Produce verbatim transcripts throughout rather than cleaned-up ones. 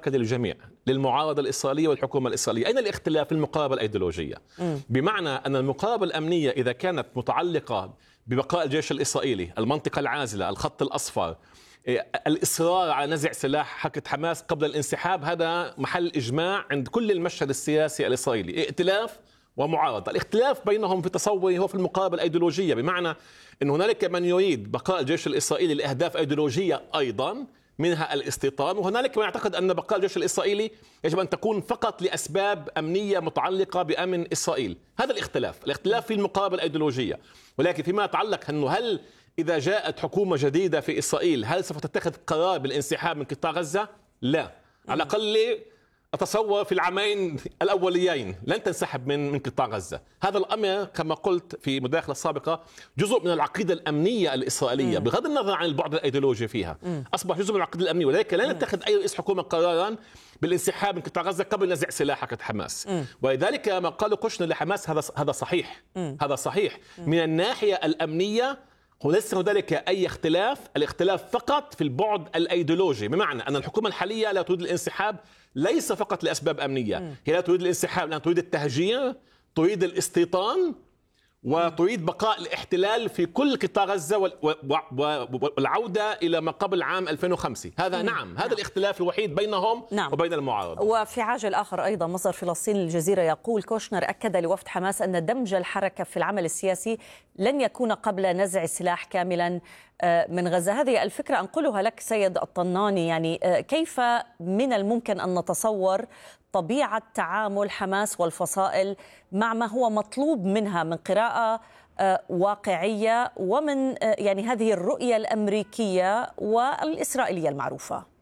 المؤكدة للجميع، للمعارضة الإسرائيلية والحكومة الإسرائيلية. أين الاختلاف في المقاربة الأيديولوجية؟ م. بمعنى أن المقاربة الأمنية إذا كانت متعلقة ببقاء الجيش الإسرائيلي، المنطقة العازلة، الخط الأصفر، الإصرار على نزع سلاح حركة حماس قبل الانسحاب، هذا محل إجماع عند كل المشهد السياسي الإسرائيلي، ائتلاف ومعارضة. الاختلاف بينهم في تصوري هو في المقاربة الأيديولوجية، بمعنى أن هنالك من يريد بقاء الجيش الإسرائيلي لأهداف أيديولوجية أيضا منها الاستيطان، وهنالك من يعتقد أن بقاء الجيش الإسرائيلي يجب أن تكون فقط لأسباب أمنية متعلقة بأمن إسرائيل. هذا الاختلاف، الاختلاف في المقاربة الأيديولوجية. ولكن فيما يتعلق أنه هل إذا جاءت حكومة جديدة في إسرائيل هل سوف تتخذ قرار بالانسحاب من قطاع غزة؟ لا، على الأقل أتصور في العامين الأوليين لن تنسحب من من قطاع غزة. هذا الأمر كما قلت في مداخلة السابقة جزء من العقيدة الأمنية الإسرائيلية، مم. بغض النظر عن البعد الأيديولوجي فيها، مم. أصبح جزء من العقيدة الأمنية. ولكن لن يتخذ أي رئيس حكومة قرارا بالانسحاب من قطاع غزة قبل نزع سلاح حركة حماس. مم. ولذلك ما قاله كوشنر لحماس هذا هذا صحيح، مم. هذا صحيح. مم. من الناحية الأمنية وليس هنالك أي اختلاف، الاختلاف فقط في البعد الأيديولوجي، بمعنى أن الحكومة الحالية لا تريد الانسحاب ليس فقط لأسباب أمنية، م. هي لا تريد الانسحاب لأن تريد التهجير، تريد الاستيطان، وتريد بقاء الاحتلال في كل قطاع غزة والعودة إلى ما قبل عام ألفين وخمسة. هذا م. نعم، هذا نعم. الاختلاف الوحيد بينهم نعم. وبين المعارضة. وفي عاجل آخر أيضا مصدر فلسطين الجزيرة يقول كوشنر أكد لوفد حماس أن دمج الحركة في العمل السياسي لن يكون قبل نزع السلاح كاملا من غزة. هذه الفكرة أنقلها لك سيد الطناني، يعني كيف من الممكن أن نتصور طبيعة تعامل حماس والفصائل مع ما هو مطلوب منها من قراءة واقعية ومن يعني هذه الرؤية الأمريكية والإسرائيلية المعروفة؟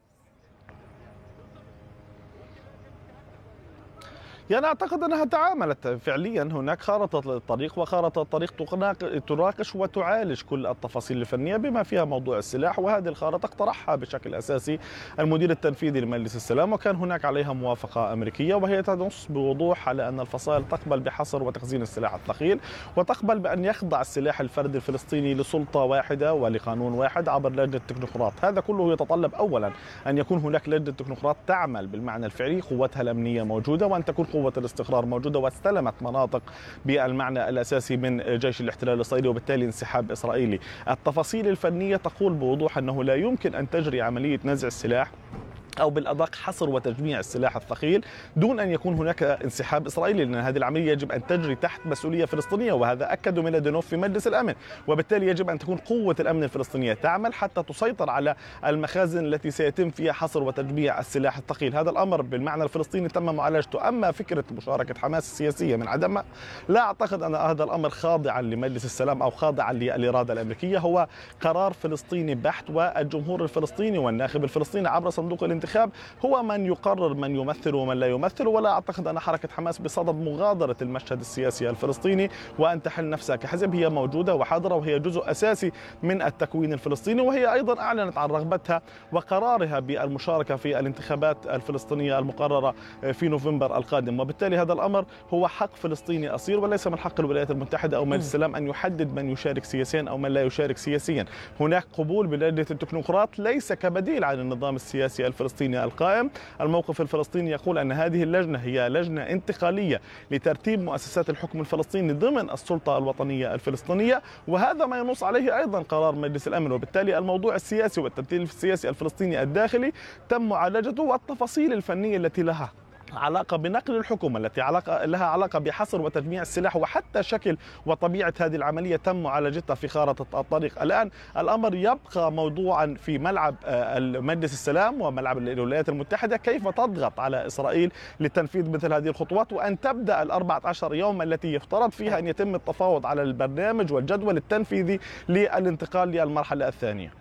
يعني أعتقد أنها تعاملت فعليا، هناك خارطة الطريق، وخارطة الطريق تناقش وتعالج كل التفاصيل الفنية بما فيها موضوع السلاح، وهذه الخارطة اقترحها بشكل أساسي المدير التنفيذي لمجلس السلام، وكان هناك عليها موافقة أمريكية، وهي تنص بوضوح على أن الفصائل تقبل بحصر وتخزين السلاح الثقيل، وتقبل بأن يخضع السلاح الفردي الفلسطيني لسلطة واحدة ولقانون واحد عبر لجنة التكنوقراط. هذا كله يتطلب أولا أن يكون هناك لجنة تكنوقراط تعمل بالمعنى الفعلي، قوتها الأمنية موجودة، وأن تكون قوة الاستقرار موجودة واستلمت مناطق بالمعنى الأساسي من جيش الاحتلال الإسرائيلي، وبالتالي انسحاب إسرائيلي. التفاصيل الفنية تقول بوضوح أنه لا يمكن أن تجري عملية نزع السلاح أو بالأدق حصر وتجميع السلاح الثقيل دون أن يكون هناك انسحاب إسرائيلي، لأن هذه العملية يجب أن تجري تحت مسؤولية فلسطينية، وهذا أكدوا ميلادينوف في مجلس الأمن. وبالتالي يجب أن تكون قوة الأمن الفلسطينية تعمل حتى تسيطر على المخازن التي سيتم فيها حصر وتجميع السلاح الثقيل. هذا الأمر بالمعنى الفلسطيني تم معالجته. أما فكرة مشاركة حماس السياسية من عدمها، لا أعتقد أن هذا الأمر خاضعا لمجلس السلام أو خاضعا للإرادة الأمريكية، هو قرار فلسطيني بحت، والجمهور الفلسطيني والناخب الفلسطيني عبر صندوق الانتخاب هو من يقرر من يمثل ومن لا يمثل. ولا أعتقد أن حركة حماس بصدد مغادرة المشهد السياسي الفلسطيني وأن تحل نفسها كحزب، هي موجودة وحاضرة، وهي جزء أساسي من التكوين الفلسطيني، وهي أيضا أعلنت عن رغبتها وقرارها بالمشاركة في الانتخابات الفلسطينية المقررة في نوفمبر القادم. وبالتالي هذا الأمر هو حق فلسطيني أصيل، وليس من حق الولايات المتحدة أو مجلس السلام أن يحدد من يشارك سياسيا أو من لا يشارك سياسيا. هناك قبول بلجنة التكنوقراط ليس كبديل عن النظام السياسي الفلسطيني القائم. الموقف الفلسطيني يقول أن هذه اللجنة هي لجنة انتقالية لترتيب مؤسسات الحكم الفلسطيني ضمن السلطة الوطنية الفلسطينية، وهذا ما ينص عليه أيضا قرار مجلس الأمن. وبالتالي الموضوع السياسي والتمثيل السياسي الفلسطيني الداخلي تم معالجته، والتفاصيل الفنية التي لها علاقة بنقل الحكومة، التي علاقة لها علاقة بحصر وتجميع السلاح، وحتى شكل وطبيعة هذه العملية تم معالجتها في خارطة الطريق. الآن الأمر يبقى موضوعا في ملعب مجلس السلام وملعب الولايات المتحدة، كيف تضغط على إسرائيل لتنفيذ مثل هذه الخطوات، وأن تبدأ الأربعة عشر يوم التي يفترض فيها أن يتم التفاوض على البرنامج والجدول التنفيذي للانتقال للمرحلة الثانية.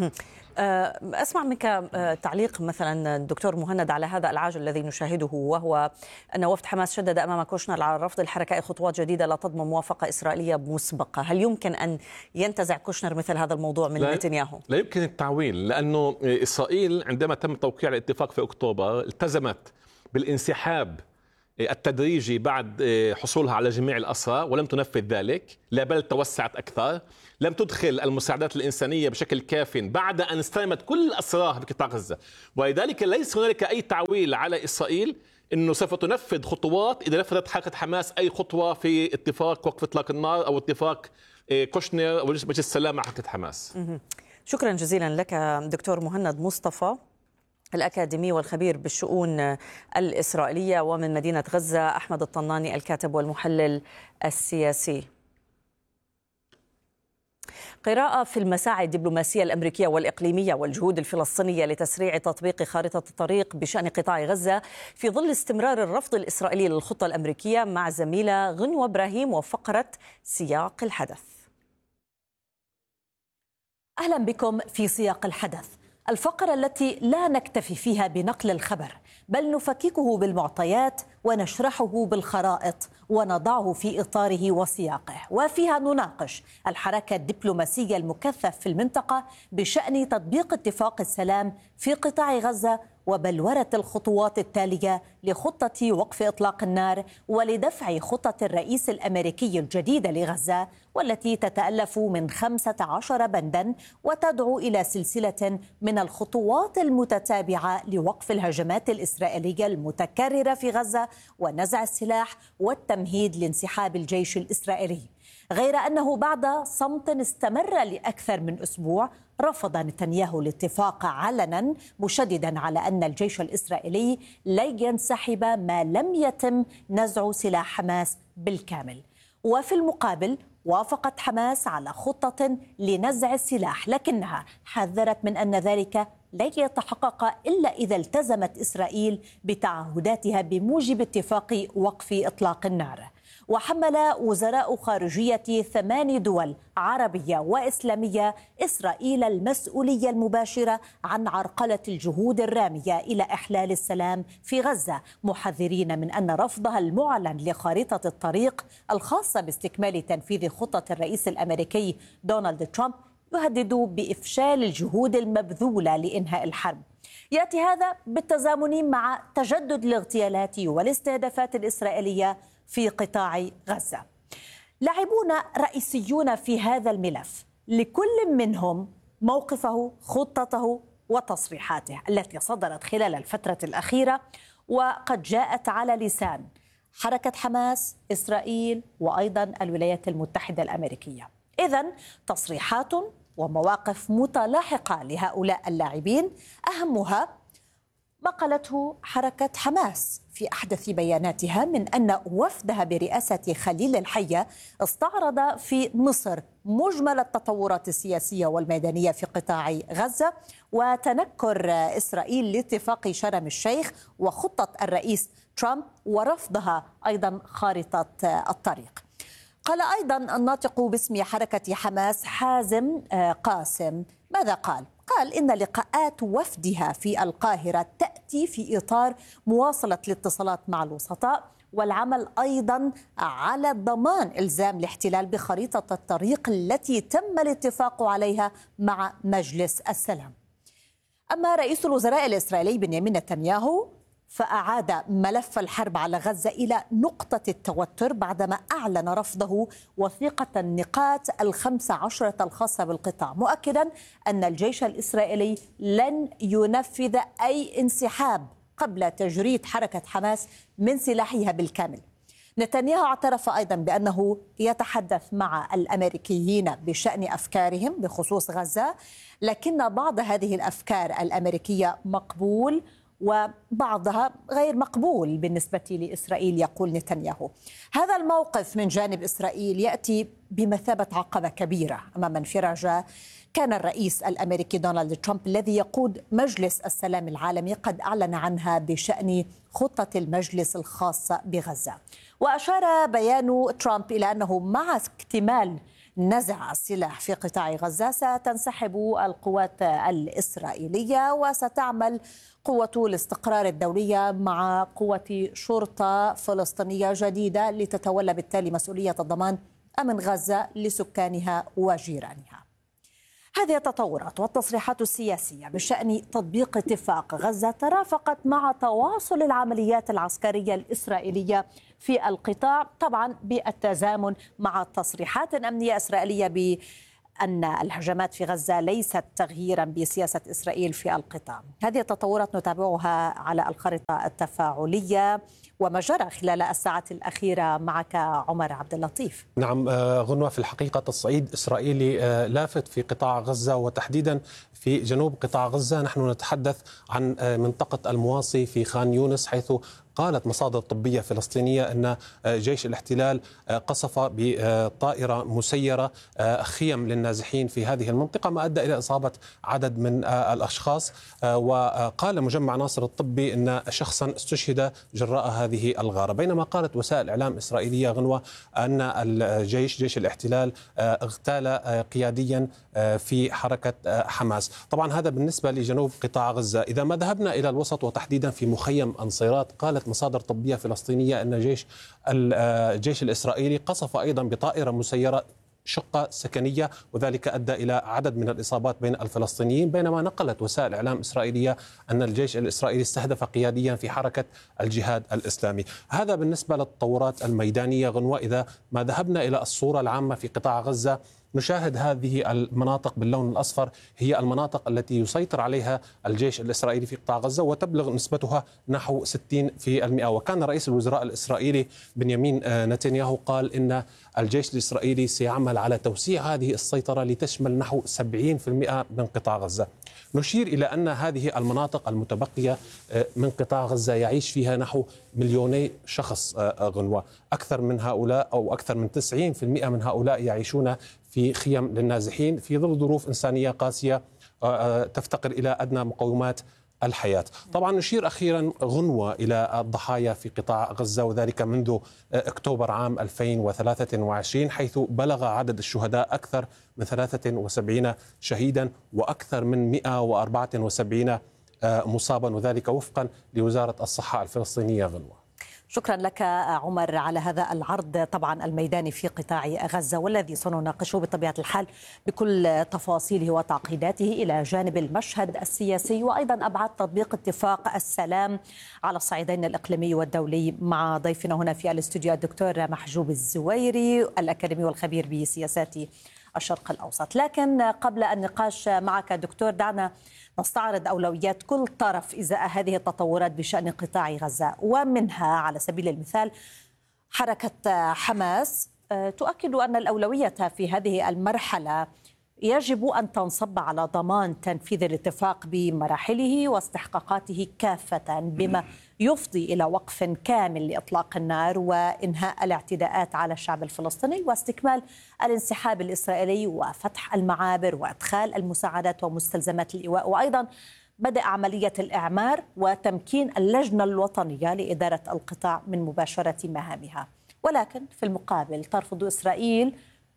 أسمع منك تعليق مثلا دكتور مهند على هذا العاجل الذي نشاهده، وهو أن وفد حماس شدد أمام كوشنر على رفض الحركة أي خطوات جديدة لا تضمن موافقة إسرائيلية مسبقة. هل يمكن أن ينتزع كوشنر مثل هذا الموضوع من نتنياهو؟ لا يمكن التعويل، لأنه إسرائيل عندما تم توقيع الاتفاق في أكتوبر التزمت بالانسحاب التدريجي بعد حصولها على جميع الأسرى ولم تنفذ ذلك، لا بل توسعت أكثر. لم تدخل المساعدات الإنسانية بشكل كاف بعد أن استلمت كل الأسرى في قطاع غزة، ولذلك ليس هنالك أي تعويل على إسرائيل أنه سوف تنفذ خطوات إذا نفذت حركة حماس أي خطوة في اتفاق وقف إطلاق النار أو اتفاق كوشنر أو مجلس السلام مع حركة حماس. شكرا جزيلا لك دكتور مهند مصطفى، الأكاديمي والخبير بالشؤون الإسرائيلية، ومن مدينة غزة أحمد الطناني الكاتب والمحلل السياسي. قراءة في المساعي الدبلوماسية الأمريكية والإقليمية والجهود الفلسطينية لتسريع تطبيق خارطة الطريق بشأن قطاع غزة في ظل استمرار الرفض الإسرائيلي للخطة الأمريكية، مع زميلة غنوة إبراهيم وفقرة سياق الحدث. أهلا بكم في سياق الحدث، الفقرة التي لا نكتفي فيها بنقل الخبر، بل نفككه بالمعطيات ونشرحه بالخرائط ونضعه في إطاره وسياقه، وفيها نناقش الحركة الدبلوماسية المكثف في المنطقة بشأن تطبيق اتفاق السلام في قطاع غزة وبلورة الخطوات التالية لخطة وقف إطلاق النار ولدفع خطة الرئيس الأمريكي الجديدة لغزة، والتي تتألف من خمسة عشر بندا وتدعو إلى سلسلة من الخطوات المتتابعة لوقف الهجمات الإسرائيلية المتكررة في غزة ونزع السلاح والتمهيد لانسحاب الجيش الإسرائيلي. غير أنه بعد صمت استمر لأكثر من أسبوع، رفض نتنياهو الاتفاق علنا، مشددا على أن الجيش الإسرائيلي لن ينسحب ما لم يتم نزع سلاح حماس بالكامل. وفي المقابل وافقت حماس على خطة لنزع السلاح، لكنها حذرت من أن ذلك لن يتحقق إلا إذا التزمت إسرائيل بتعهداتها بموجب اتفاق وقف إطلاق النار. وحمل وزراء خارجية ثمان دول عربية وإسلامية إسرائيل المسؤولية المباشرة عن عرقلة الجهود الرامية إلى إحلال السلام في غزة، محذرين من أن رفضها المعلن لخارطة الطريق الخاصة باستكمال تنفيذ خطة الرئيس الأمريكي دونالد ترامب يهدد بإفشال الجهود المبذولة لإنهاء الحرب. يأتي هذا بالتزامن مع تجدد الاغتيالات والاستهدافات الإسرائيلية في قطاع غزة. لاعبون رئيسيون في هذا الملف، لكل منهم موقفه، خطته وتصريحاته التي صدرت خلال الفترة الأخيرة، وقد جاءت على لسان حركة حماس، إسرائيل، وأيضا الولايات المتحدة الأمريكية. إذن تصريحات ومواقف متلاحقة لهؤلاء اللاعبين، أهمها ما قالته حركة حماس في أحدث بياناتها من أن وفدها برئاسة خليل الحية استعرض في مصر مجمل التطورات السياسية والميدانية في قطاع غزة وتنكر إسرائيل لاتفاق شرم الشيخ وخطة الرئيس ترامب ورفضها أيضا خارطة الطريق. قال أيضا الناطق باسم حركة حماس حازم قاسم، ماذا قال؟ قال إن لقاءات وفدها في القاهرة تأتي في إطار مواصلة الاتصالات مع الوسطاء والعمل أيضا على ضمان إلزام الاحتلال بخريطة الطريق التي تم الاتفاق عليها مع مجلس السلام. أما رئيس الوزراء الإسرائيلي بنيامين نتنياهو فأعاد ملف الحرب على غزة إلى نقطة التوتر بعدما أعلن رفضه وثيقة النقاط الخمس عشرة الخاصة بالقطاع، مؤكدا أن الجيش الإسرائيلي لن ينفذ أي انسحاب قبل تجريد حركة حماس من سلاحها بالكامل. نتنياهو اعترف أيضا بأنه يتحدث مع الأمريكيين بشأن أفكارهم بخصوص غزة، لكن بعض هذه الأفكار الأمريكية مقبول وبعضها غير مقبول بالنسبة لإسرائيل، يقول نتنياهو. هذا الموقف من جانب إسرائيل يأتي بمثابة عقبة كبيرة أمام انفراجة كان الرئيس الأمريكي دونالد ترامب الذي يقود مجلس السلام العالمي قد أعلن عنها بشأن خطة المجلس الخاصة بغزة. وأشار بيان ترامب إلى أنه مع اكتمال نزع السلاح في قطاع غزة ستنسحب القوات الإسرائيلية وستعمل قوة الاستقرار الدولية مع قوة شرطة فلسطينية جديدة لتتولى بالتالي مسؤولية الضمان أمن غزة لسكانها وجيرانها. هذه التطورات والتصريحات السياسية بشأن تطبيق اتفاق غزة ترافقت مع تواصل العمليات العسكرية الإسرائيلية في القطاع، طبعا بالتزامن مع تصريحات أمنية إسرائيلية بأن الهجمات في غزة ليست تغييرا بسياسة إسرائيل في القطاع. هذه التطورات نتابعها على الخريطة التفاعلية وما جرى خلال الساعات الأخيرة معك عمر عبد اللطيف. نعم غنوة، في الحقيقة تصعيد إسرائيلي لافت في قطاع غزة وتحديدا في جنوب قطاع غزة. نحن نتحدث عن منطقة المواصي في خان يونس، حيث قالت مصادر طبية فلسطينية أن جيش الاحتلال قصف بطائرة مسيرة خيم للنازحين في هذه المنطقة، ما أدى إلى إصابة عدد من الأشخاص. وقال مجمع ناصر الطبي أن شخصا استشهد جراء هذه الغارة، بينما قالت وسائل إعلام إسرائيلية غنوة أن الجيش جيش الاحتلال اغتال قياديا في حركة حماس. طبعا هذا بالنسبة لجنوب قطاع غزة. إذا ما ذهبنا إلى الوسط وتحديدا في مخيم أنصيرات، قالت مصادر طبية فلسطينية أن جيش الجيش الإسرائيلي قصف أيضا بطائرة مسيرة شقة سكنية، وذلك أدى إلى عدد من الإصابات بين الفلسطينيين. بينما نقلت وسائل إعلام إسرائيلية أن الجيش الإسرائيلي استهدف قياديا في حركة الجهاد الإسلامي. هذا بالنسبة للتطورات الميدانية غنوة. إذا ما ذهبنا إلى الصورة العامة في قطاع غزة، نشاهد هذه المناطق باللون الأصفر هي المناطق التي يسيطر عليها الجيش الإسرائيلي في قطاع غزة، وتبلغ نسبتها نحو ستين بالمئة. وكان رئيس الوزراء الإسرائيلي بنيامين نتنياهو قال إن الجيش الإسرائيلي سيعمل على توسيع هذه السيطرة لتشمل نحو سبعين بالمئة من قطاع غزة. نشير إلى أن هذه المناطق المتبقية من قطاع غزة يعيش فيها نحو مليوني شخص غنوة. أكثر من هؤلاء أو أكثر من تسعين بالمئة من هؤلاء يعيشون في خيم للنازحين في ظل ظروف إنسانية قاسية تفتقر إلى أدنى مقومات الحياة. طبعا نشير أخيرا غنوة إلى الضحايا في قطاع غزة، وذلك منذ أكتوبر عام ألفين وثلاثة وعشرين، حيث بلغ عدد الشهداء أكثر من ثلاثة وسبعين شهيدا وأكثر من مئة وأربعة وسبعين مصابا، وذلك وفقا لوزارة الصحة الفلسطينية غنوة. شكرا لك عمر على هذا العرض طبعا الميداني في قطاع غزة، والذي سنناقشه بطبيعة الحال بكل تفاصيله وتعقيداته إلى جانب المشهد السياسي وأيضا أبعاد تطبيق اتفاق السلام على الصعيدين الإقليمي والدولي، مع ضيفنا هنا في الاستوديو الدكتور محجوب الزويري الأكاديمي والخبير بسياسات الشرق الأوسط. لكن قبل النقاش معك دكتور، دعنا نستعرض أولويات كل طرف إزاء هذه التطورات بشأن قطاع غزة، ومنها على سبيل المثال حركة حماس تؤكد أن الأولوية في هذه المرحلة يجب أن تنصب على ضمان تنفيذ الاتفاق بمراحله واستحقاقاته كافة، بما يفضي إلى وقف كامل لإطلاق النار وإنهاء الاعتداءات على الشعب الفلسطيني واستكمال الانسحاب الإسرائيلي وفتح المعابر وإدخال المساعدات ومستلزمات الإيواء، وأيضا بدء عملية الإعمار وتمكين اللجنة الوطنية لإدارة القطاع من مباشرة مهامها. ولكن في المقابل ترفض إسرائيل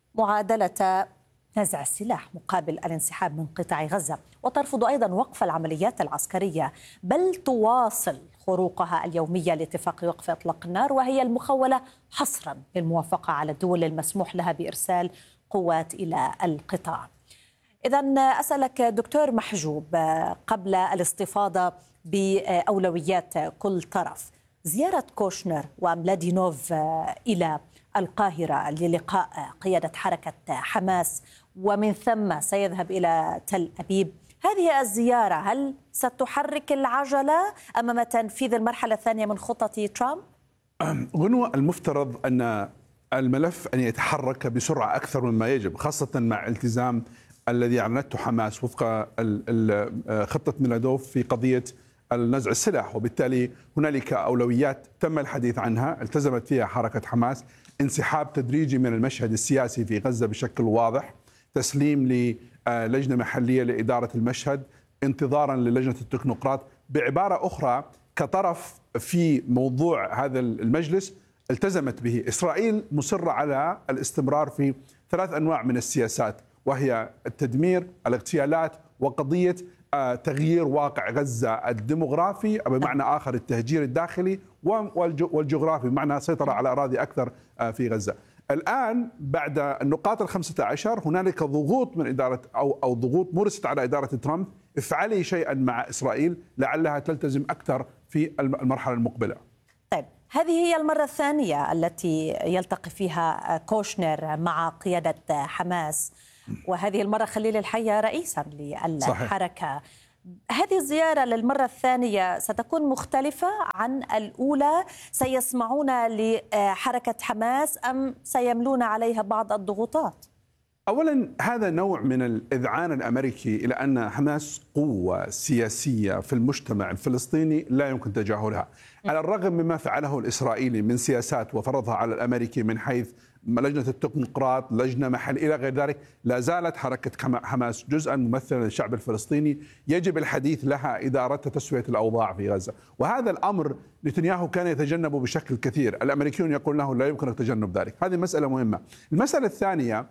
معادلة نزع السلاح مقابل الانسحاب من قطاع غزة، وترفض أيضا وقف العمليات العسكرية، بل تواصل خروقها اليومية لاتفاق وقف إطلاق النار، وهي المخولة حصرا للموافقة على الدول المسموح لها بإرسال قوات إلى القطاع. إذن أسألك دكتور محجوب قبل الاستفاضة بأولويات كل طرف، زيارة كوشنر وملادينوف إلى القاهرة للقاء قيادة حركة حماس ومن ثم سيذهب إلى تل أبيب، هذه الزيارة هل ستحرك العجلة أمام تنفيذ المرحلة الثانية من خطة ترامب؟ غنوة، المفترض أن الملف أن يتحرك بسرعة أكثر مما يجب، خاصة مع التزام الذي أعلنته حماس وفق خطة ميلادوف في قضية النزع السلاح، وبالتالي هنالك أولويات تم الحديث عنها التزمت فيها حركة حماس: انسحاب تدريجي من المشهد السياسي في غزة بشكل واضح، تسليم للجنة محلية لإدارة المشهد، انتظارا للجنة التكنوقراط. بعبارة أخرى، كطرف في موضوع هذا المجلس التزمت به. إسرائيل مصرة على الاستمرار في ثلاث أنواع من السياسات، وهي التدمير، الاغتيالات، وقضية تغيير واقع غزة الديموغرافي، بمعنى آخر التهجير الداخلي، والجغرافي بمعنى سيطرة على أراضي أكثر في غزة. الآن بعد النقاط الخمسة عشر هنالك ضغوط من إدارة أو أو ضغوط مورست على إدارة ترامب، افعلي شيئا مع إسرائيل لعلها تلتزم أكثر في المرحلة المقبلة. طيب، هذه هي المرة الثانية التي يلتقي فيها كوشنر مع قيادة حماس، وهذه المرة خليل الحية رئيسا للحركة. صحيح. هذه الزيارة للمرة الثانية ستكون مختلفة عن الأولى؟ سيسمعون لحركة حماس أم سيملون عليها بعض الضغوطات؟ أولا، هذا نوع من الإذعان الأمريكي إلى أن حماس قوة سياسية في المجتمع الفلسطيني لا يمكن تجاهلها، على الرغم مما فعله الإسرائيلي من سياسات وفرضها على الأمريكي من حيث لجنة التكنقراط، لجنة محل إلى غير ذلك. لا زالت حركة حماس جزءا ممثلا للشعب الفلسطيني يجب الحديث لها إذا أردت تسوية الأوضاع في غزة، وهذا الأمر نتنياهو كان يتجنبه بشكل كثير. الأمريكيون يقول له لا يمكنك تجنب ذلك. هذه مسألة مهمة. المسألة الثانية،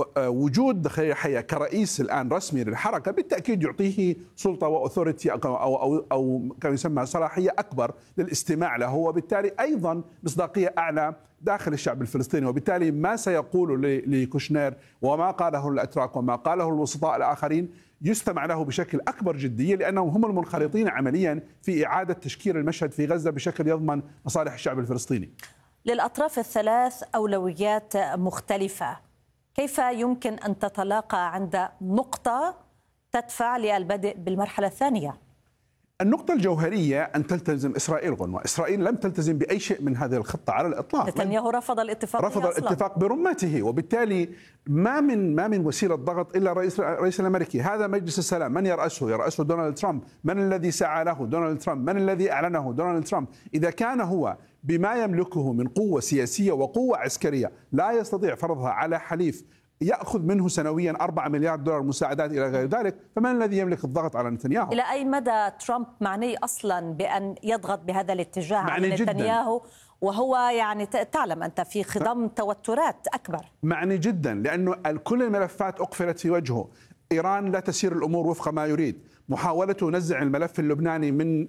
وجود خليل الحية كرئيس الآن رسمي للحركة بالتأكيد يعطيه سلطة وأثوريتي أو, أو, أو كما يسمى صلاحية أكبر للاستماع له، وبالتالي أيضا مصداقية أعلى داخل الشعب الفلسطيني. وبالتالي ما سيقول لكوشنر وما قاله الأتراك وما قاله الوسطاء الآخرين يستمع له بشكل أكبر جدية، لأنهم هم المنخرطين عمليا في إعادة تشكيل المشهد في غزة بشكل يضمن مصالح الشعب الفلسطيني. للأطراف الثلاث أولويات مختلفة، كيف يمكن أن تتلاقى عند نقطة تدفع للبدء بالمرحلة الثانية؟ النقطة الجوهرية أن تلتزم إسرائيل غنوة. إسرائيل لم تلتزم بأي شيء من هذه الخطة على الإطلاق. نتنياهو رفض الاتفاق رفض الاتفاق برمته، وبالتالي ما من ما من وسيلة ضغط إلا الرئيس الرئيس الأمريكي. هذا مجلس السلام من يرأسه؟ يرأسه دونالد ترامب. من الذي سعى له؟ دونالد ترامب. من الذي أعلنه؟ دونالد ترامب. إذا كان هو بما يملكه من قوة سياسية وقوة عسكرية لا يستطيع فرضها على حليف يأخذ منه سنويا أربعة مليار دولار مساعدات إلى غير ذلك، فمن الذي يملك الضغط على نتنياهو؟ إلى أي مدى ترامب معني أصلا بأن يضغط بهذا الاتجاه على نتنياهو وهو يعني تعلم أنت في خضم توترات أكبر؟ معني جدا، لأنه كل الملفات أقفلت في وجهه. إيران لا تسير الأمور وفق ما يريد، محاولته نزع الملف اللبناني من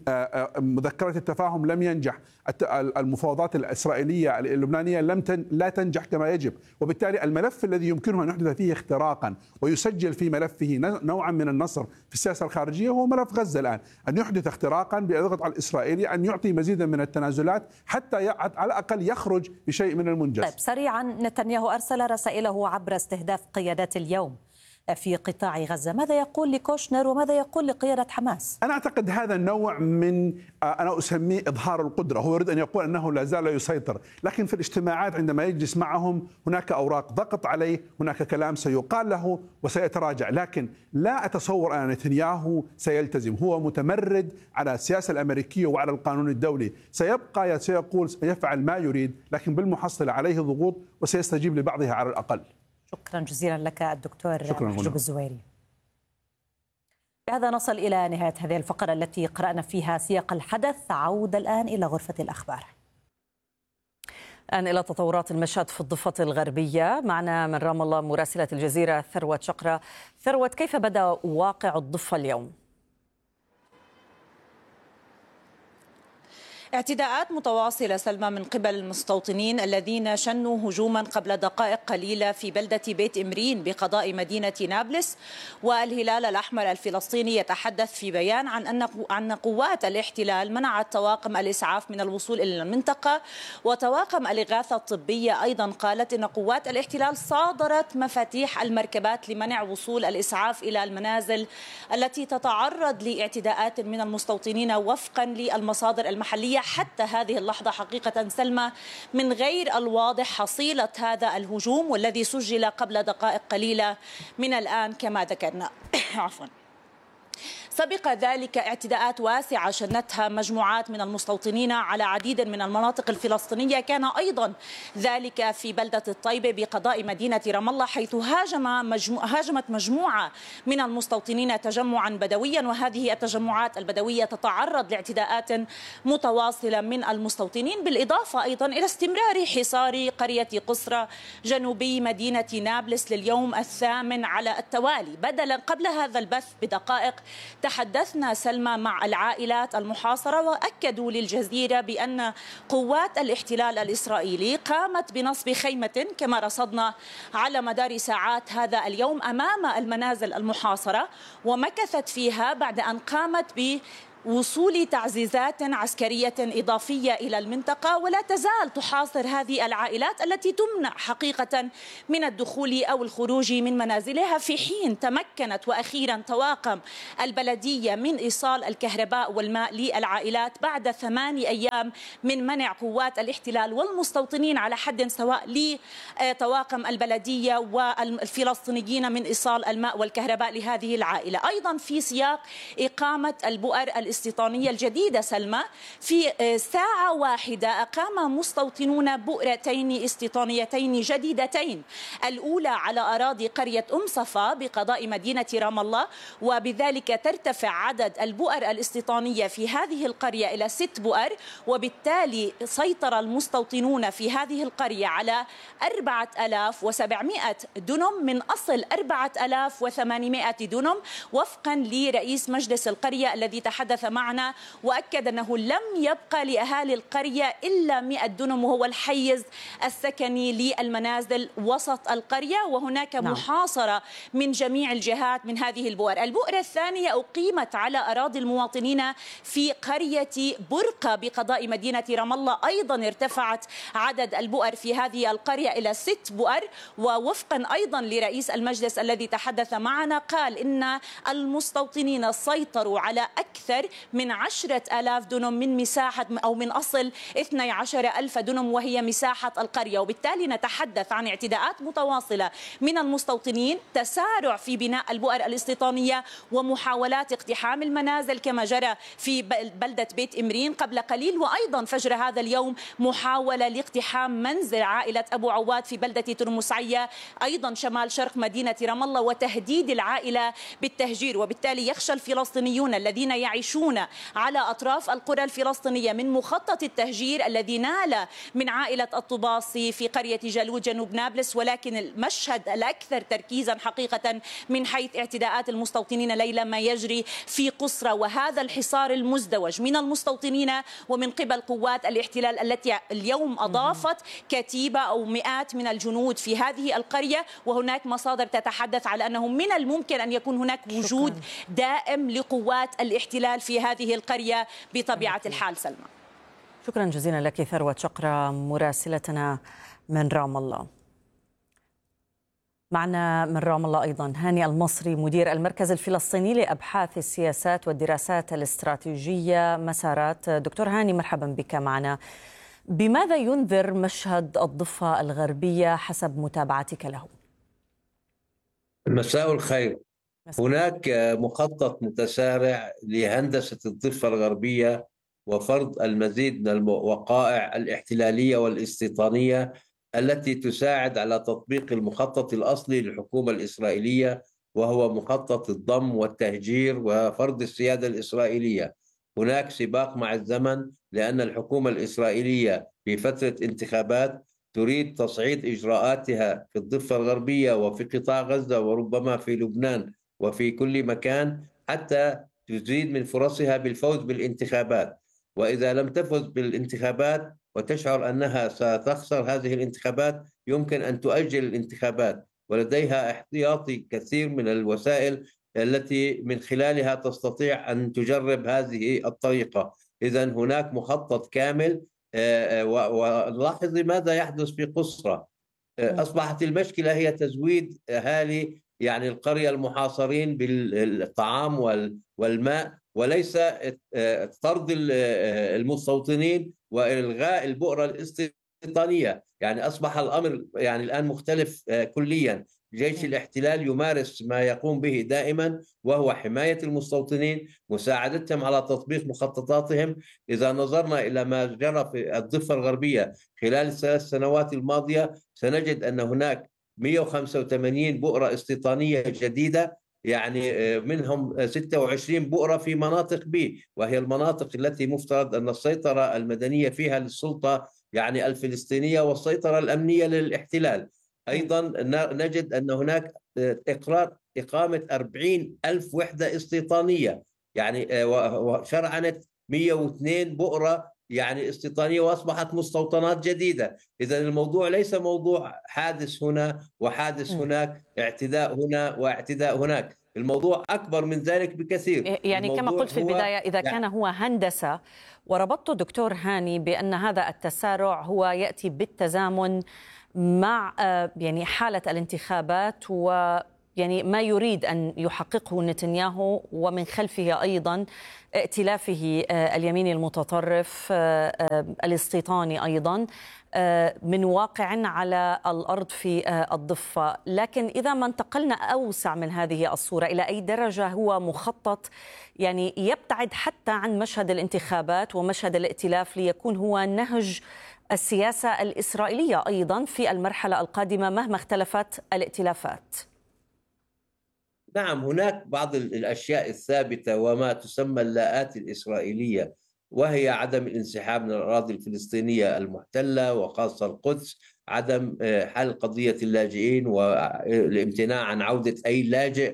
مذكرة التفاهم لم ينجح، المفاوضات الإسرائيلية اللبنانية لم تن لا تنجح كما يجب، وبالتالي الملف الذي يمكنه أن يحدث فيه اختراقا ويسجل في ملفه نوعا من النصر في السياسة الخارجية هو ملف غزة الآن، أن يحدث اختراقا بيضغط على الإسرائيلي أن يعطي مزيدا من التنازلات حتى على الأقل يخرج بشيء من المنجز. طيب سريعا، نتنياهو أرسل رسائله عبر استهداف قيادات اليوم في قطاع غزة، ماذا يقول لكوشنر وماذا يقول لقيادة حماس؟ أنا أعتقد هذا النوع من أنا أسميه إظهار القدرة، هو يريد أن يقول أنه لا زال يسيطر، لكن في الاجتماعات عندما يجلس معهم هناك أوراق ضغط عليه، هناك كلام سيقال له وسيتراجع، لكن لا أتصور أن نتنياهو سيلتزم، هو متمرد على السياسة الأمريكية وعلى القانون الدولي، سيبقى سيقول سيفعل ما يريد، لكن بالمحصلة عليه ضغوط وسيستجيب لبعضها على الأقل. شكرا جزيلا لك الدكتور محجوب الزويري. بهذا نصل إلى نهاية هذه الفقرة التي قرأنا فيها سياق الحدث. عودة الآن إلى غرفة الأخبار. الآن إلى تطورات المشهد في الضفة الغربية. معنا من رام الله مراسلة الجزيرة ثروت شقرة. ثروت، كيف بدأ واقع الضفة اليوم؟ اعتداءات متواصلة سلمى من قبل المستوطنين الذين شنوا هجوما قبل دقائق قليلة في بلدة بيت إمرين بقضاء مدينة نابلس، والهلال الأحمر الفلسطيني يتحدث في بيان عن أن عن قوات الاحتلال منعت طواقم الإسعاف من الوصول إلى المنطقة، وطواقم الإغاثة الطبية أيضا قالت أن قوات الاحتلال صادرت مفاتيح المركبات لمنع وصول الإسعاف إلى المنازل التي تتعرض لاعتداءات من المستوطنين وفقا للمصادر المحلية. حتى هذه اللحظة حقيقة سلمى من غير الواضح حصيلة هذا الهجوم والذي سجل قبل دقائق قليلة من الآن كما ذكرنا. عفوا. سبق ذلك اعتداءات واسعة شنتها مجموعات من المستوطنين على عديد من المناطق الفلسطينية، كان أيضا ذلك في بلدة الطيبة بقضاء مدينة رام الله، حيث هاجم مجمو... هاجمت مجموعة من المستوطنين تجمعا بدويا، وهذه التجمعات البدوية تتعرض لاعتداءات متواصلة من المستوطنين، بالإضافة أيضا إلى استمرار حصار قرية قصرى جنوبي مدينة نابلس لليوم الثامن على التوالي. بدلا قبل هذا البث بدقائق تحدثنا سلمى مع العائلات المحاصرة وأكدوا للجزيرة بأن قوات الاحتلال الإسرائيلي قامت بنصب خيمة كما رصدنا على مدار ساعات هذا اليوم أمام المنازل المحاصرة، ومكثت فيها بعد أن قامت ب وصول تعزيزات عسكرية إضافية إلى المنطقة، ولا تزال تحاصر هذه العائلات التي تمنع حقيقة من الدخول أو الخروج من منازلها، في حين تمكنت وأخيرا طواقم البلدية من إيصال الكهرباء والماء للعائلات بعد ثماني أيام من منع قوات الاحتلال والمستوطنين على حد سواء لطواقم البلدية والفلسطينيين من إيصال الماء والكهرباء لهذه العائلة. أيضا في سياق إقامة البؤر الاستيطانية الجديدة سلمى، في ساعة واحدة أقام مستوطنون بؤرتين استيطانيتين جديدتين، الأولى على أراضي قرية أم صفا بقضاء مدينة رام الله، وبذلك ترتفع عدد البؤر الاستيطانية في هذه القرية إلى ست بؤر، وبالتالي سيطر المستوطنون في هذه القرية على أربعة آلاف وسبعمائة دنم من أصل أربعة آلاف وثمانمائة دنم، وفقا لرئيس مجلس القرية الذي تحدث معنا وأكد أنه لم يبقى لأهالي القرية إلا مئة دنم، وهو الحيز السكني للمنازل وسط القرية، وهناك نعم. محاصرة من جميع الجهات من هذه البؤر. البؤرة الثانية أقيمت على أراضي المواطنين في قرية برقة بقضاء مدينة رام الله، أيضا ارتفعت عدد البؤر في هذه القرية إلى ست بؤر، ووفقا أيضا لرئيس المجلس الذي تحدث معنا قال إن المستوطنين سيطروا على أكثر من عشرة آلاف دنم من مساحة أو من أصل اثني عشر ألف دنم وهي مساحة القرية، وبالتالي نتحدث عن اعتداءات متواصلة من المستوطنين، تسارع في بناء البؤر الاستيطانية ومحاولات اقتحام المنازل كما جرى في بلدة بيت إمرين قبل قليل، وأيضا فجر هذا اليوم محاولة لاقتحام منزل عائلة أبو عواد في بلدة ترمسعية أيضا شمال شرق مدينة رام الله وتهديد العائلة بالتهجير. وبالتالي يخشى الفلسطينيون الذين يعيشون على أطراف القرى الفلسطينية من مخطط التهجير الذي نال من عائلة الطباصي في قرية جالوت جنوب نابلس، ولكن المشهد الأكثر تركيزا حقيقة من حيث اعتداءات المستوطنين ليلة ما يجري في قصرى، وهذا الحصار المزدوج من المستوطنين ومن قبل قوات الاحتلال التي اليوم أضافت كتيبة أو مئات من الجنود في هذه القرية، وهناك مصادر تتحدث على أنه من الممكن أن يكون هناك وجود دائم لقوات الاحتلال في هذه القرية بطبيعة الحال. سلمى، شكرا جزيلا لك ثروة شقرة مراسلتنا من رام الله. معنا من رام الله أيضا هاني المصري مدير المركز الفلسطيني لأبحاث السياسات والدراسات الاستراتيجية مسارات. دكتور هاني، مرحبا بك معنا. بماذا ينذر مشهد الضفة الغربية حسب متابعتك له؟ مساء الخير. هناك مخطط متسارع لهندسة الضفة الغربية وفرض المزيد من الوقائع الاحتلالية والاستيطانية التي تساعد على تطبيق المخطط الأصلي للحكومة الإسرائيلية، وهو مخطط الضم والتهجير وفرض السيادة الإسرائيلية. هناك سباق مع الزمن لأن الحكومة الإسرائيلية في فترة انتخابات تريد تصعيد إجراءاتها في الضفة الغربية وفي قطاع غزة وربما في لبنان وفي كل مكان حتى تزيد من فرصها بالفوز بالانتخابات، وإذا لم تفز بالانتخابات وتشعر أنها ستخسر هذه الانتخابات يمكن أن تؤجل الانتخابات، ولديها احتياطي كثير من الوسائل التي من خلالها تستطيع أن تجرب هذه الطريقة. إذن هناك مخطط كامل. ولاحظي ماذا يحدث في قصرى. أصبحت المشكلة هي تزويد أهالي يعني القرية المحاصرين بالطعام والماء، وليس طرد المستوطنين وإلغاء البؤرة الاستيطانية. يعني أصبح الأمر يعني الآن مختلف كليا. جيش الاحتلال يمارس ما يقوم به دائما، وهو حماية المستوطنين، مساعدتهم على تطبيق مخططاتهم. إذا نظرنا إلى ما جرى في الضفة الغربية خلال الثلاث سنوات الماضية سنجد أن هناك مئة وخمسة وثمانين بؤرة استيطانية جديدة، يعني منهم ستة وعشرين بؤرة في مناطق بي، وهي المناطق التي مفترض أن السيطرة المدنية فيها للسلطة يعني الفلسطينية والسيطرة الأمنية للاحتلال. أيضا نجد أن هناك إقرار إقامة أربعين ألف وحدة استيطانية، يعني وشرعنت مئة واثنين بؤرة يعني استيطانية وأصبحت مستوطنات جديدة. إذا الموضوع ليس موضوع حادث هنا وحادث هناك، اعتداء هنا واعتداء هناك، الموضوع أكبر من ذلك بكثير. يعني كما قلت في البداية إذا كان هو هندسة، وربطت دكتور هاني بأن هذا التسارع هو يأتي بالتزامن مع يعني حالة الانتخابات و يعني ما يريد أن يحققه نتنياهو، ومن خلفه أيضا ائتلافه اليميني المتطرف الاستيطاني أيضا من واقع على الأرض في الضفة. لكن إذا ما انتقلنا أوسع من هذه الصورة، إلى أي درجة هو مخطط يعني يبتعد حتى عن مشهد الانتخابات ومشهد الائتلاف ليكون هو نهج السياسة الإسرائيلية أيضا في المرحلة القادمة مهما اختلفت الائتلافات؟ نعم، هناك بعض الأشياء الثابتة وما تسمى اللاءات الإسرائيلية، وهي عدم الانسحاب من الأراضي الفلسطينية المحتلة وخاصة القدس، عدم حل قضية اللاجئين والامتناع عن عودة أي لاجئ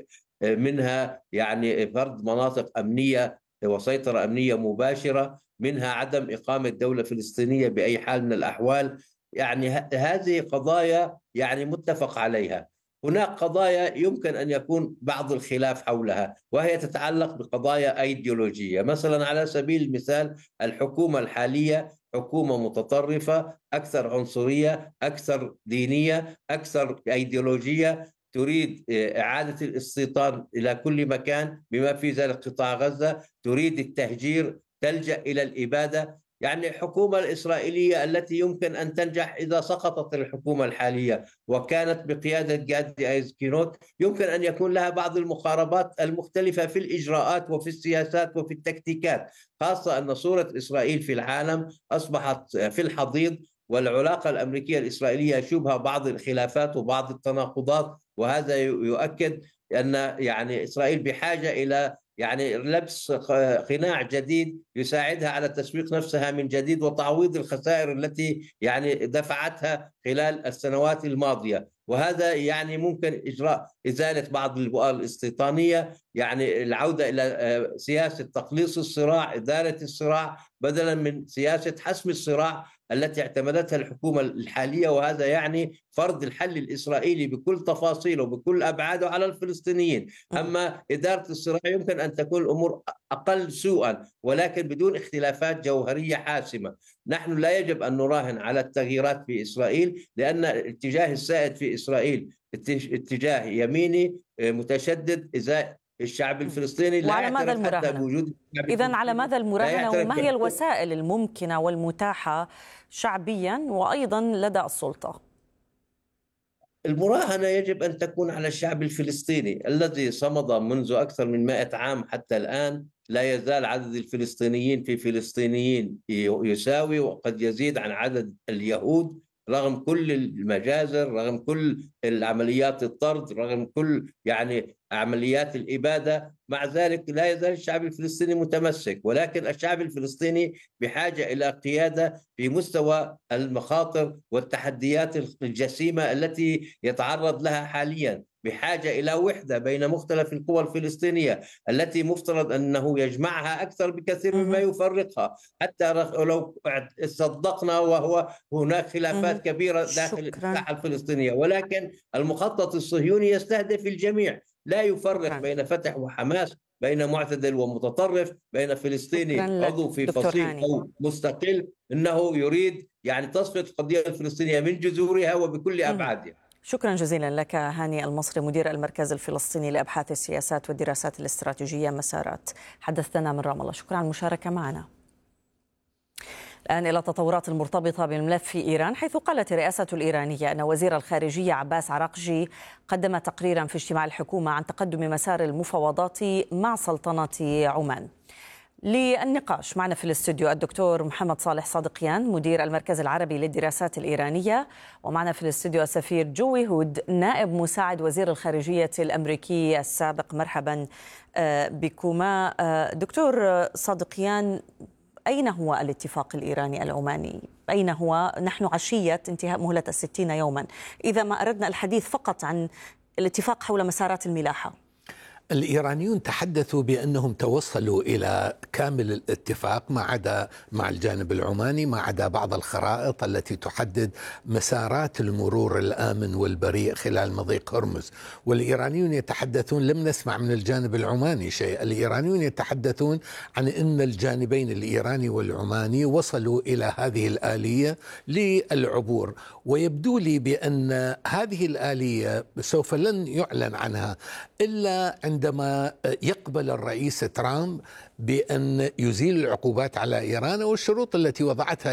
منها، يعني فرض مناطق أمنية وسيطرة أمنية مباشرة، منها عدم إقامة دولة فلسطينية بأي حال من الأحوال. يعني هذه قضايا يعني متفق عليها. هناك قضايا يمكن أن يكون بعض الخلاف حولها، وهي تتعلق بقضايا أيديولوجية. مثلا على سبيل المثال الحكومة الحالية حكومة متطرفة، أكثر عنصرية، أكثر دينية، أكثر أيديولوجية، تريد إعادة الاستيطان إلى كل مكان بما في ذلك قطاع غزة، تريد التهجير، تلجأ إلى الإبادة. يعني الحكومة الإسرائيلية التي يمكن أن تنجح إذا سقطت الحكومة الحالية وكانت بقيادة جادي أيزنكوت، يمكن أن يكون لها بعض المقاربات المختلفة في الإجراءات وفي السياسات وفي التكتيكات، خاصة أن صورة إسرائيل في العالم أصبحت في الحضيض، والعلاقة الأمريكية الإسرائيلية يشوبها بعض الخلافات وبعض التناقضات، وهذا يؤكد أن يعني إسرائيل بحاجة إلى يعني لبس قناع جديد يساعدها على تسويق نفسها من جديد وتعويض الخسائر التي يعني دفعتها خلال السنوات الماضية. وهذا يعني ممكن إجراء إزالة بعض البؤر الاستيطانية، يعني العودة إلى سياسة تقليص الصراع، إدارة الصراع، بدلا من سياسة حسم الصراع التي اعتمدتها الحكومة الحالية. وهذا يعني فرض الحل الإسرائيلي بكل تفاصيله وبكل أبعاده على الفلسطينيين. أما إدارة الصراع يمكن أن تكون الأمور أقل سوءا، ولكن بدون اختلافات جوهرية حاسمة. نحن لا يجب أن نراهن على التغييرات في إسرائيل، لأن الاتجاه السائد في إسرائيل اتجاه يميني متشدد إزاء الشعب الفلسطيني. لا وعلى ماذا المراهنة؟ إذن على ماذا المراهنة، وما هي الوسائل الممكنة والمتاحة شعبيا وأيضا لدى السلطة؟ المراهنة يجب أن تكون على الشعب الفلسطيني الذي صمد منذ أكثر من مائة عام حتى الآن. لا يزال عدد الفلسطينيين في فلسطينيين يساوي وقد يزيد عن عدد اليهود، رغم كل المجازر، رغم كل العمليات الطرد، رغم كل يعني عمليات الإبادة. مع ذلك لا يزال الشعب الفلسطيني متمسك، ولكن الشعب الفلسطيني بحاجة إلى قيادة في مستوى المخاطر والتحديات الجسيمة التي يتعرض لها حاليا، بحاجة إلى وحدة بين مختلف القوى الفلسطينية التي مفترض أنه يجمعها أكثر بكثير مما يفرقها، حتى لو صدقنا وهو هناك خلافات كبيرة داخل الساحة الفلسطينية. ولكن المخطط الصهيوني يستهدف الجميع، لا يفرق بين فتح وحماس، بين معتدل ومتطرف، بين فلسطيني عضو في فصيل أو مستقل. إنه يريد يعني تصفية القضية الفلسطينية من جذورها وبكل أبعادها. شكرا جزيلا لك هاني المصري، مدير المركز الفلسطيني لأبحاث السياسات والدراسات الاستراتيجية مسارات، حدثتنا من رام الله. شكرا على المشاركة معنا. الآن إلى التطورات المرتبطة بالملف إيران، حيث قالت الرئاسة الإيرانية أن وزير الخارجية عباس عراقجي قدم تقريرا في اجتماع الحكومة عن تقدم مسار المفاوضات مع سلطنة عمان. للنقاش معنا في الاستوديو الدكتور محمد صالح صادقيان، مدير المركز العربي للدراسات الإيرانية، ومعنا في الاستوديو السفير جوي هود، نائب مساعد وزير الخارجية الأمريكي السابق. مرحبا بكما. دكتور صادقيان، أين هو الاتفاق الإيراني العماني؟ أين هو؟ نحن عشية انتهاء مهلة الستين يوما، إذا ما أردنا الحديث فقط عن الاتفاق حول مسارات الملاحة. الإيرانيون تحدثوا بأنهم توصلوا إلى كامل الاتفاق ما عدا مع الجانب العماني، ما عدا بعض الخرائط التي تحدد مسارات المرور الآمن والبريء خلال مضيق هرمز. والإيرانيون يتحدثون، لم نسمع من الجانب العماني شيء، الإيرانيون يتحدثون عن أن الجانبين الإيراني والعماني وصلوا إلى هذه الآلية للعبور. ويبدو لي بأن هذه الآلية سوف لن يعلن عنها إلا عندما يقبل الرئيس ترامب بأن يزيل العقوبات على إيران والشروط التي وضعتها